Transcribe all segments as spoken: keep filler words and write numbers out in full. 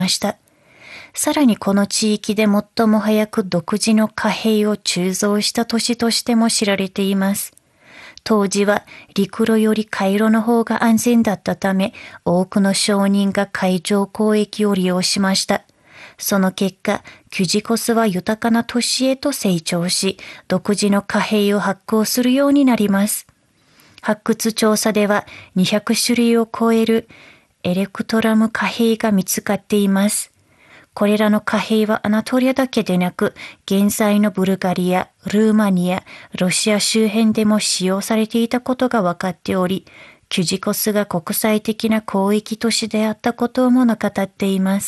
した。さらにこの地域で最も早く独自の貨幣を鋳造した都市としても知られています。当時は陸路より海路の方が安全だったため、多くの商人が海上交易を利用しました。その結果、キュジコスは豊かな都市へと成長し、独自の貨幣を発行するようになります。発掘調査ではにひゃくしゅるいを超えるエレクトラム貨幣が見つかっています。これらの貨幣はアナトリアだけでなく、現在のブルガリア、ルーマニア、ロシア周辺でも使用されていたことが分かっており、キュジコスが国際的な交易都市であったことを物語っています。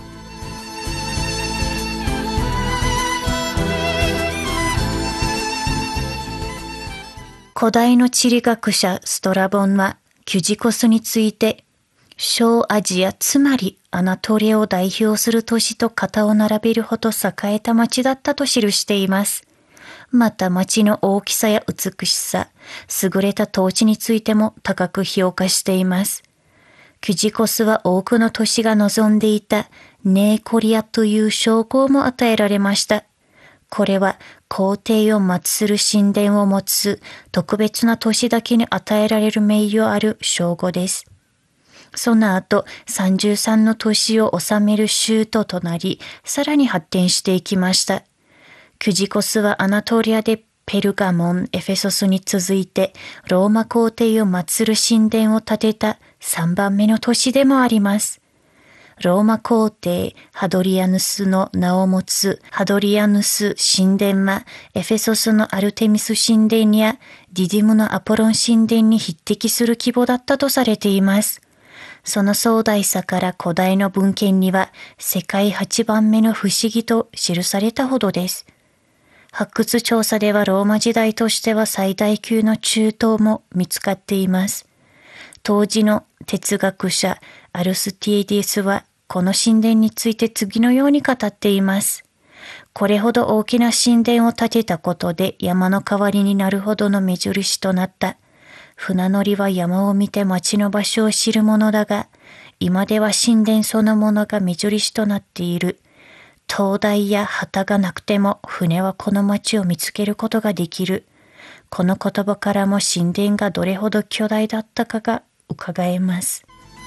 古代の地理学者ストラボンは、キュジコスについて、小アジア、つまりアナトリアを代表する都市と肩を並べるほど栄えた町だったと記しています。また町の大きさや美しさ、優れた統治についても高く評価しています。キュジコスは多くの都市が望んでいたネーコリアという称号も与えられました。これは皇帝を祀る神殿を持つ特別な都市だけに与えられる名誉ある称号です。その後、さんじゅうさんの都市を治める州都となり、さらに発展していきました。キュジコスはアナトリアでペルガモン、エフェソスに続いて、ローマ皇帝を祀る神殿を建てたさんばんめの都市でもあります。ローマ皇帝ハドリアヌスの名を持つハドリアヌス神殿は、エフェソスのアルテミス神殿やディディムのアポロン神殿に匹敵する規模だったとされています。その壮大さから古代の文献には世界はちばんめの不思議と記されたほどです。発掘調査ではローマ時代としては最大級の柱塔も見つかっています。当時の哲学者アルスティエディスはこの神殿について次のように語っています。これほど大きな神殿を建てたことで山の代わりになるほどの目印となった。船乗りは山を見て町の場所を知るものだが、今では神殿そのものが目印となっている。灯台や旗がなくても船はこの町を見つけることができる。この言葉からも神殿がどれほど巨大だったかが伺えます。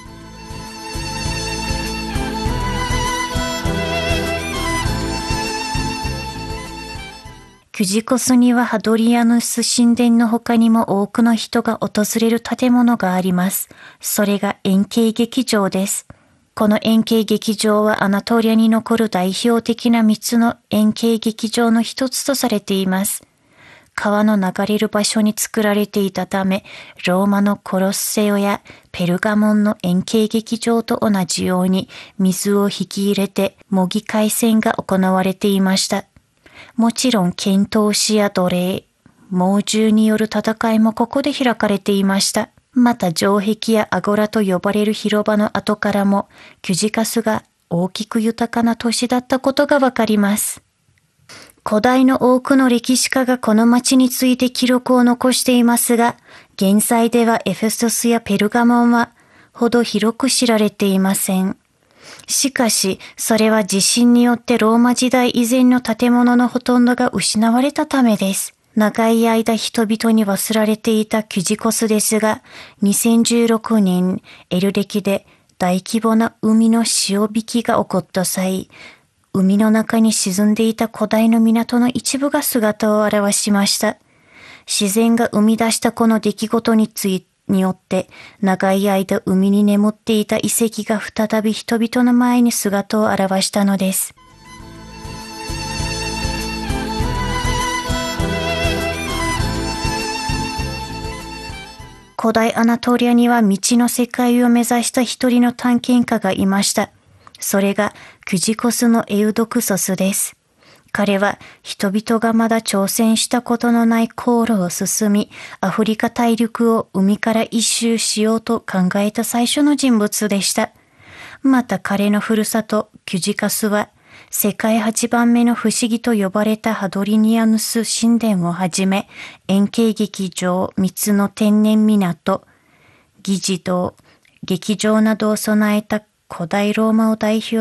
キュジコスにはハドリアヌス神殿の他にも多くの人が訪れる建物があります。それが円形劇場です。この円形劇場はアナトリアに残る代表的なみっつの円形劇場の一つとされています。川の流れる場所に作られていたため、ローマのコロッセオやペルガモンの円形劇場と同じように水を引き入れて模擬海戦が行われていました。もちろん剣闘士や奴隷、猛獣による戦いもここで開かれていました。また城壁やアゴラと呼ばれる広場の跡からも、キュジカスが大きく豊かな都市だったことがわかります。古代の多くの歴史家がこの町について記録を残していますが、現在ではエフェソスやペルガモンはほど広く知られていません。しかし、それは地震によってローマ時代以前の建物のほとんどが失われたためです。長い間人々に忘れられていたキュジコスですが、にせんじゅうろくねんエル暦で大規模な海の潮引きが起こった際、海の中に沈んでいた古代の港の一部が姿を現しました。自然が生み出したこの出来事について、によって長い間海に眠っていた遺跡が再び人々の前に姿を現したのです。古代アナトリアには未知の世界を目指した一人の探検家がいました。それがキュジコスのエウドクソスです。彼は人々がまだ挑戦したことのない航路を進み、アフリカ大陸を海から一周しようと考えた最初の人物でした。また彼のふるさとキュジカスは、世界はちばんめの不思議と呼ばれたハドリニアヌス神殿をはじめ、円形劇場みっつの天然港、議事堂、劇場などを備えた古代ローマを代表